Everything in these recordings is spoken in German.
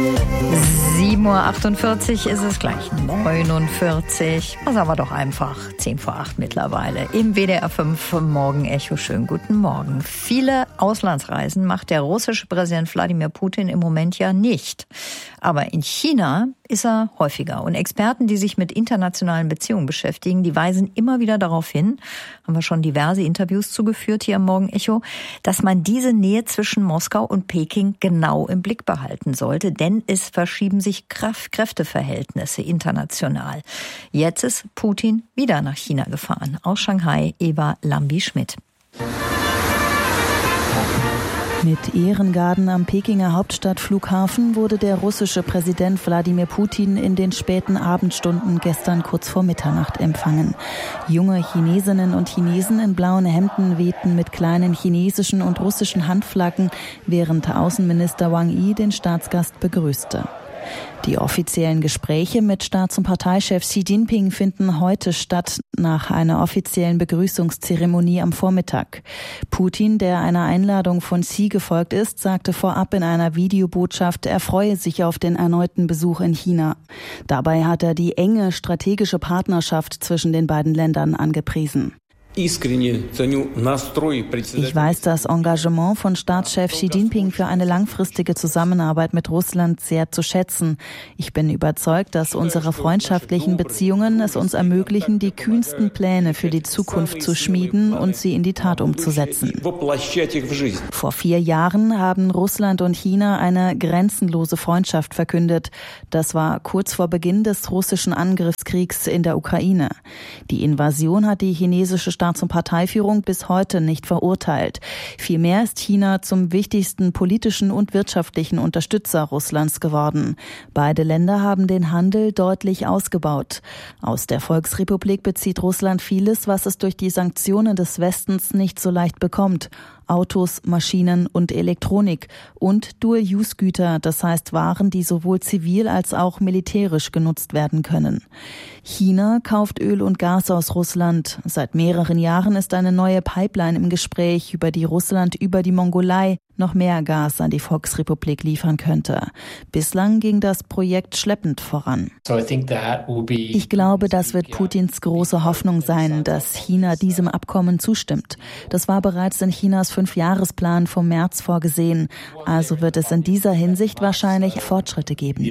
7.48 Uhr ist es gleich 49. Das haben wir doch einfach 7:10 mittlerweile. Im WDR 5 Morgen-Echo. Schönen guten Morgen. Viele Auslandsreisen macht der russische Präsident Wladimir Putin im Moment ja nicht. Aber in China ist er häufiger. Und Experten, die sich mit internationalen Beziehungen beschäftigen, die weisen immer wieder darauf hin, haben wir schon diverse Interviews zugeführt hier am Morgen-Echo, dass man diese Nähe zwischen Moskau und Peking genau im Blick behalten sollte, denn es verschieben sich Kräfteverhältnisse international. Jetzt ist Putin wieder nach China gefahren. Aus Shanghai, Eva Lambi-Schmidt. Mit Ehrengarden am Pekinger Hauptstadtflughafen wurde der russische Präsident Wladimir Putin in den späten Abendstunden gestern kurz vor Mitternacht empfangen. Junge Chinesinnen und Chinesen in blauen Hemden wehten mit kleinen chinesischen und russischen Handflaggen, während Außenminister Wang Yi den Staatsgast begrüßte. Die offiziellen Gespräche mit Staats- und Parteichef Xi Jinping finden heute statt, nach einer offiziellen Begrüßungszeremonie am Vormittag. Putin, der einer Einladung von Xi gefolgt ist, sagte vorab in einer Videobotschaft, er freue sich auf den erneuten Besuch in China. Dabei hat er die enge strategische Partnerschaft zwischen den beiden Ländern angepriesen. Ich weiß das Engagement von Staatschef Xi Jinping für eine langfristige Zusammenarbeit mit Russland sehr zu schätzen. Ich bin überzeugt, dass unsere freundschaftlichen Beziehungen es uns ermöglichen, die kühnsten Pläne für die Zukunft zu schmieden und sie in die Tat umzusetzen. Vor 4 Jahren haben Russland und China eine grenzenlose Freundschaft verkündet. Das war kurz vor Beginn des russischen Angriffskriegs in der Ukraine. Die Invasion hat die chinesische Staats- und Parteiführung bis heute nicht verurteilt. Vielmehr ist China zum wichtigsten politischen und wirtschaftlichen Unterstützer Russlands geworden. Beide Länder haben den Handel deutlich ausgebaut. Aus der Volksrepublik bezieht Russland vieles, was es durch die Sanktionen des Westens nicht so leicht bekommt. Autos, Maschinen und Elektronik und Dual-Use-Güter, das heißt Waren, die sowohl zivil als auch militärisch genutzt werden können. China kauft Öl und Gas aus Russland. Seit mehreren Jahren ist eine neue Pipeline im Gespräch, über die Russland über die Mongolei noch mehr Gas an die Volksrepublik liefern könnte. Bislang ging das Projekt schleppend voran. Ich glaube, das wird Putins große Hoffnung sein, dass China diesem Abkommen zustimmt. Das war bereits in Chinas 5-Jahresplan vom März vorgesehen. Also wird es in dieser Hinsicht wahrscheinlich Fortschritte geben,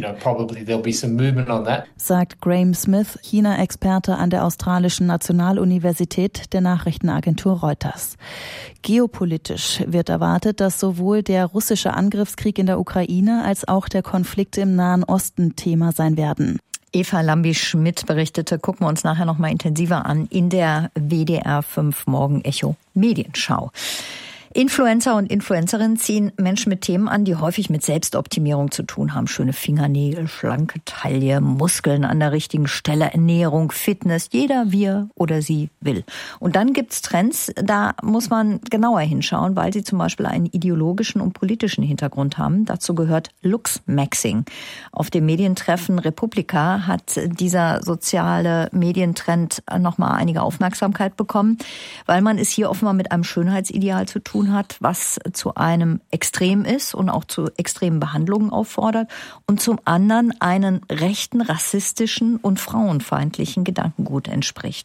sagt Graham Smith, China-Experte an der australischen Nationaluniversität der Nachrichtenagentur Reuters. Geopolitisch wird erwartet, dass sowohl der russische Angriffskrieg in der Ukraine als auch der Konflikt im Nahen Osten Thema sein werden. Eva Lambi-Schmidt berichtete, gucken wir uns nachher noch mal intensiver an, in der WDR 5 Morgen-Echo Medienschau. Influencer und Influencerinnen ziehen Menschen mit Themen an, die häufig mit Selbstoptimierung zu tun haben. Schöne Fingernägel, schlanke Taille, Muskeln an der richtigen Stelle, Ernährung, Fitness. Jeder, wie er oder sie will. Und dann gibt's Trends, da muss man genauer hinschauen, weil sie zum Beispiel einen ideologischen und politischen Hintergrund haben. Dazu gehört Looksmaxing. Auf dem Medientreffen Republika hat dieser soziale Medientrend nochmal einige Aufmerksamkeit bekommen, weil man es hier offenbar mit einem Schönheitsideal zu tun hat, was zu einem Extrem ist und auch zu extremen Behandlungen auffordert und zum anderen einen rechten, rassistischen und frauenfeindlichen Gedankengut entspricht.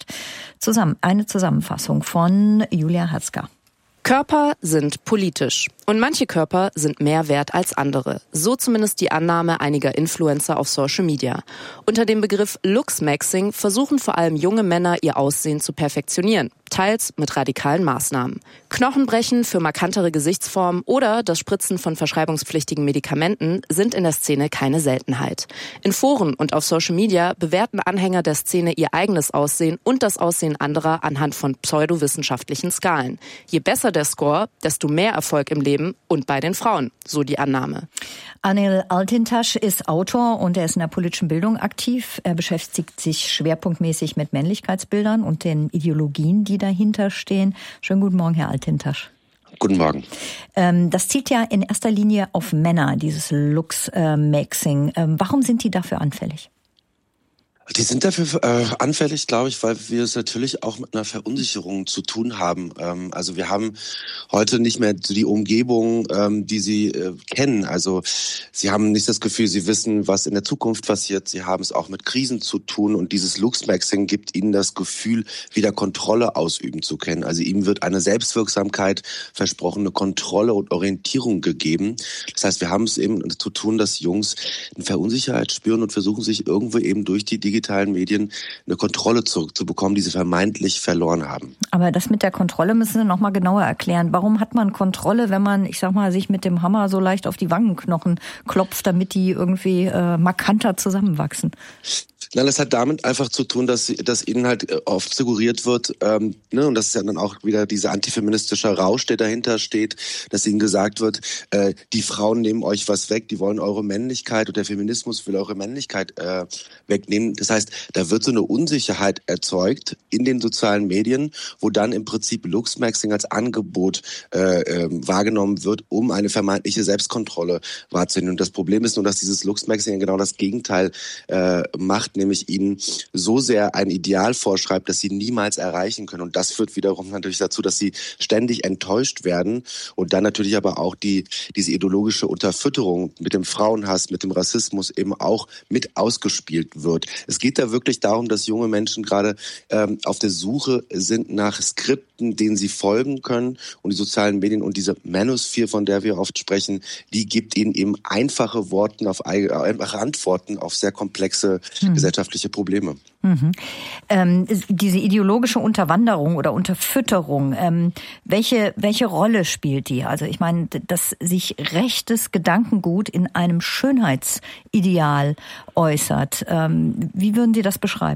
Eine Zusammenfassung von Julia Hatzka. Körper sind politisch und manche Körper sind mehr wert als andere. So zumindest die Annahme einiger Influencer auf Social Media. Unter dem Begriff Looksmaxing versuchen vor allem junge Männer ihr Aussehen zu perfektionieren. Teils mit radikalen Maßnahmen. Knochenbrechen für markantere Gesichtsformen oder das Spritzen von verschreibungspflichtigen Medikamenten sind in der Szene keine Seltenheit. In Foren und auf Social Media bewerten Anhänger der Szene ihr eigenes Aussehen und das Aussehen anderer anhand von pseudowissenschaftlichen Skalen. Je besser der Score, desto mehr Erfolg im Leben und bei den Frauen, so die Annahme. Anil Altintasch ist Autor und er ist in der politischen Bildung aktiv. Er beschäftigt sich schwerpunktmäßig mit Männlichkeitsbildern und den Ideologien, die dahinter stehen. Schönen guten Morgen, Herr Altintasch. Guten Morgen. Das zielt ja in erster Linie auf Männer, dieses Looksmaxing. Warum sind die dafür anfällig? Die sind dafür anfällig, glaube ich, weil wir es natürlich auch mit einer Verunsicherung zu tun haben. Also wir haben heute nicht mehr die Umgebung, die sie kennen. Also sie haben nicht das Gefühl, sie wissen, was in der Zukunft passiert. Sie haben es auch mit Krisen zu tun. Und dieses Luchsmaxing gibt ihnen das Gefühl, wieder Kontrolle ausüben zu können. Also ihm wird eine Selbstwirksamkeit versprochen, eine Kontrolle und Orientierung gegeben. Das heißt, wir haben es eben zu tun, dass Jungs eine Verunsicherheit spüren und versuchen sich irgendwo eben durch die digitalen Medien eine Kontrolle zurückzubekommen, die sie vermeintlich verloren haben. Aber das mit der Kontrolle müssen Sie noch mal genauer erklären. Warum hat man Kontrolle, wenn man, ich sag mal, sich mit dem Hammer so leicht auf die Wangenknochen klopft, damit die irgendwie markanter zusammenwachsen? Nein, das hat damit einfach zu tun, dass ihnen halt oft suggeriert wird, und das ist ja dann auch wieder dieser antifeministische Rausch, der dahinter steht, dass ihnen gesagt wird, die Frauen nehmen euch was weg, die wollen eure Männlichkeit und der Feminismus will eure Männlichkeit wegnehmen. Das heißt, da wird so eine Unsicherheit erzeugt in den sozialen Medien, wo dann im Prinzip Luchsmaxing als Angebot wahrgenommen wird, um eine vermeintliche Selbstkontrolle wahrzunehmen. Und das Problem ist nur, dass dieses Luchsmaxing genau das Gegenteil macht, nämlich ihnen so sehr ein Ideal vorschreibt, dass sie niemals erreichen können. Und das führt wiederum natürlich dazu, dass sie ständig enttäuscht werden und dann natürlich aber auch diese ideologische Unterfütterung mit dem Frauenhass, mit dem Rassismus eben auch mit ausgespielt wird. Es geht da wirklich darum, dass junge Menschen gerade auf der Suche sind nach Skripten, denen sie folgen können, und die sozialen Medien und diese Manosphere, von der wir oft sprechen, die gibt ihnen eben einfache Antworten auf sehr komplexe gesellschaftliche Probleme. Mhm. Diese ideologische Unterwanderung oder Unterfütterung, welche Rolle spielt die? Also ich meine, dass sich rechtes Gedankengut in einem Schönheitsideal äußert. Wie würden Sie das beschreiben?